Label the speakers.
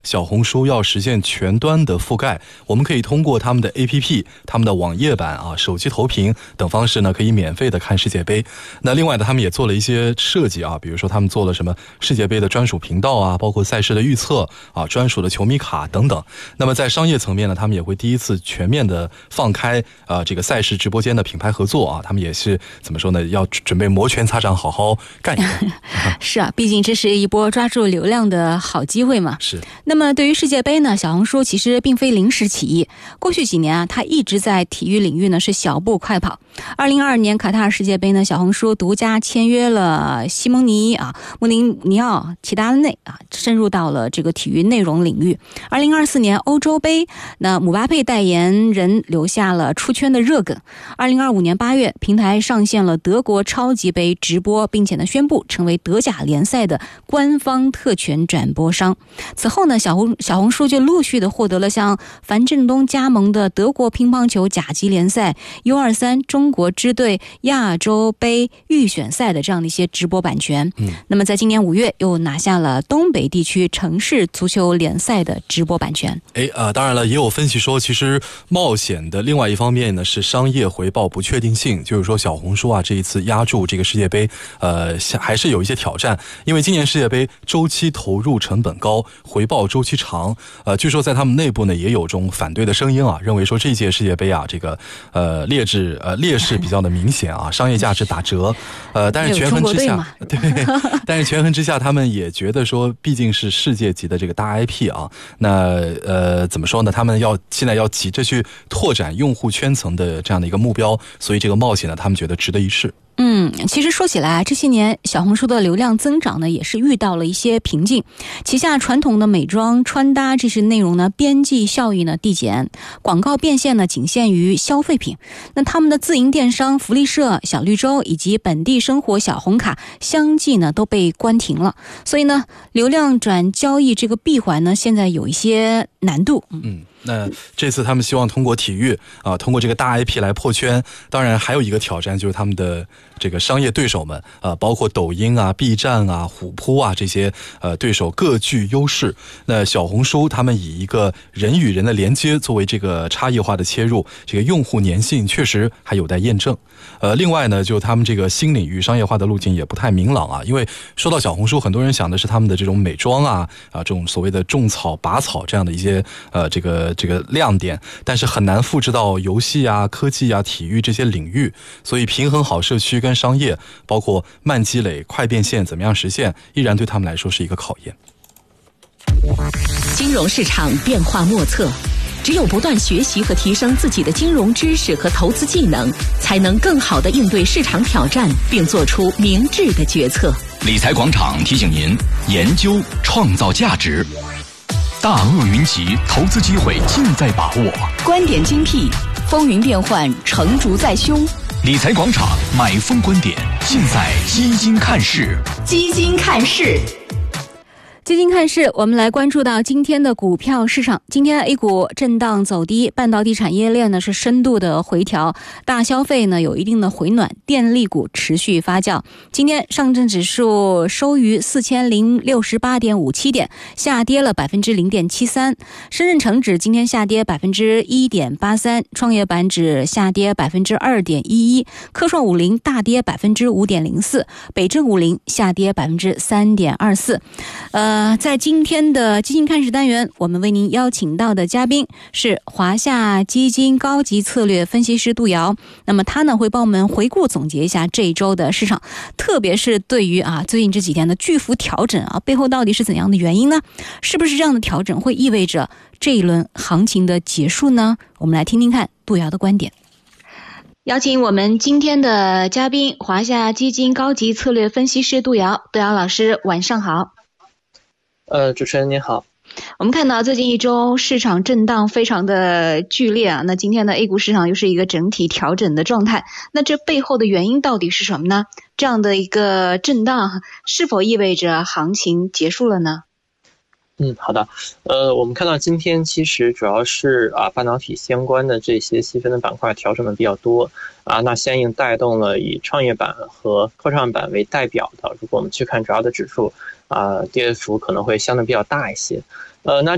Speaker 1: 小红书要实现全端的覆盖，我们可以通过他们的 APP、他们的网页版啊、手机投屏等方式呢，可以免费的看世界杯。那另外呢，他们也做了一些设计啊，比如说他们做了什么世界杯的专属频道啊，包括赛事的预测啊、专属的球迷卡等等。那么在商业层面呢，他们也会第一次全面的放开这个赛事直播间的品牌合作啊，他们也是怎么说呢，要准备摩拳擦掌，好好干一干。
Speaker 2: 是啊，毕竟这是一波抓住流量的好机会嘛。
Speaker 1: 是。
Speaker 2: 那么对于世界杯呢，小红书其实并非临时起意，过去几年啊，它一直在体育领域呢是小步快跑。2022年卡塔尔世界杯呢，小红书独家签约了西蒙尼穆林尼奥齐达内深入到了这个体育内容领域。2024年欧洲杯，那姆巴佩代言人留下了出圈的热梗。2025年8月，平台上线了德国超级杯直播，并且呢宣布成为德甲联赛的官方特权转播商。此后呢，小红书就陆续的获得了像樊振东加盟的德国乒乓球甲级联赛、U23中国支队亚洲杯预选赛的这样的一些直播版权。那么在今年5月又拿下了东北地区城市足球联赛的直播版权。
Speaker 1: 当然了，也有分析说，其实冒险的另外一方面呢是商业回报不确定性，就是说小红书啊这一次压住这个世界杯，还是有一些挑战，因为今年世界杯周期投入成本高，回报周期长。据说在他们内部呢也有这种反对的声音啊，认为说这届世界杯啊这个劣势比较的明显啊，商业价值打折。但是权衡之下，对，但是权衡之下，他们也觉得说，毕竟是世界级的这个大 IP 啊，那怎么说呢？他们现在要急着去拓展用户圈层的这样的一个目标，所以这个冒险呢，他们觉得值得一试。
Speaker 2: 其实说起来，这些年小红书的流量增长呢，也是遇到了一些瓶颈。旗下传统的美妆、穿搭这些内容呢，边际效益呢递减，广告变现呢仅限于消费品。那他们的自营电商福利社、小绿洲以及本地生活小红卡相继呢都被关停了，所以呢，流量转交易这个闭环呢，现在有一些难度。
Speaker 1: 那这次他们希望通过体育通过这个大 IP 来破圈。当然还有一个挑战就是他们的这个商业对手们包括抖音啊、B 站啊、虎扑啊这些对手各具优势。那小红书他们以一个人与人的连接作为这个差异化的切入，这个用户粘性确实还有待验证。另外呢，就他们这个新领域商业化的路径也不太明朗啊，因为说到小红书，很多人想的是他们的这种美妆这种所谓的种草、拔草这样的一些这个亮点，但是很难复制到游戏啊、科技啊、体育这些领域，所以平衡好社区跟商业，包括慢积累、快变现，怎么样实现，依然对他们来说是一个考验。
Speaker 3: 金融市场变化莫测，只有不断学习和提升自己的金融知识和投资技能，才能更好地应对市场挑战，并做出明智的决策。
Speaker 4: 理财广场提醒您：研究创造价值，大鳄云集，投资机会尽在把握。
Speaker 3: 观点精辟，风云变幻，成竹在胸。
Speaker 4: 理财广场买风观点，现在基金看市。
Speaker 3: 基金看市。
Speaker 2: 基金看市，我们来关注到今天的股票市场。今天 A 股震荡走低，半导体产业链呢是深度的回调，大消费呢有一定的回暖，电力股持续发酵。今天上证指数收于4068.57点，下跌了 0.73%。深圳成指今天下跌 1.83%， 创业板指下跌 2.11%， 科创50大跌 5.04%， 北证50下跌 3.24%。在今天的基金看市单元，我们为您邀请到的嘉宾是华夏基金高级策略分析师杜瑶。那么他呢会帮我们回顾总结一下这一周的市场，特别是对于最近这几天的巨幅调整背后到底是怎样的原因呢？是不是这样的调整会意味着这一轮行情的结束呢？我们来听听看杜瑶的观点。邀请我们今天的嘉宾华夏基金高级策略分析师杜瑶。杜瑶老师晚上好。
Speaker 5: 主持人您好。
Speaker 2: 我们看到最近一周市场震荡非常的剧烈那今天的 A 股市场又是一个整体调整的状态，那这背后的原因到底是什么呢？这样的一个震荡是否意味着行情结束了呢？
Speaker 5: 好的。我们看到今天其实主要是半导体相关的这些细分的板块调整的比较多那相应带动了以创业板和科创板为代表的，如果我们去看主要的指数跌幅可能会相对比较大一些。那